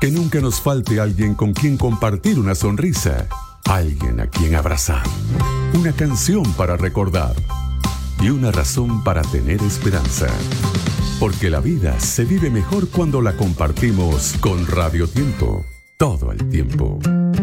Que nunca nos falte alguien con quien compartir una sonrisa, alguien a quien abrazar, una canción para recordar y una razón para tener esperanza. Porque la vida se vive mejor cuando la compartimos con Radio Tiempo, todo el tiempo.